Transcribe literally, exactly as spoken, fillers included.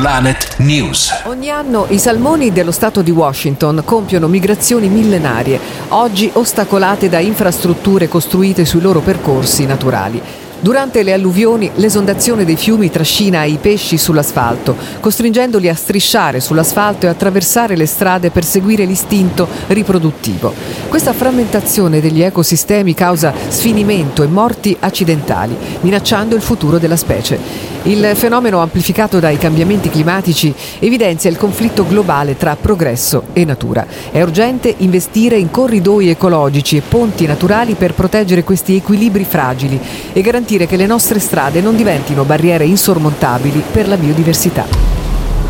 Planet News. Ogni anno i salmoni dello stato di Washington compiono migrazioni millenarie, oggi ostacolate da infrastrutture costruite sui loro percorsi naturali. Durante le alluvioni, l'esondazione dei fiumi trascina i pesci sull'asfalto, costringendoli a strisciare sull'asfalto e attraversare le strade per seguire l'istinto riproduttivo. Questa frammentazione degli ecosistemi causa sfinimento e morti accidentali, minacciando il futuro della specie. Il fenomeno, amplificato dai cambiamenti climatici, evidenzia il conflitto globale tra progresso e natura. È urgente investire in corridoi ecologici e ponti naturali per proteggere questi equilibri fragili e garantire che le nostre strade non diventino barriere insormontabili per la biodiversità.